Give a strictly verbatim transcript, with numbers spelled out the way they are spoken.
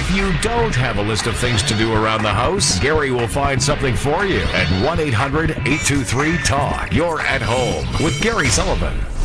If you don't have a list of things to do around the house, Gary will find something for you at one eight hundred eight two three talk. You're at home with Gary Sullivan.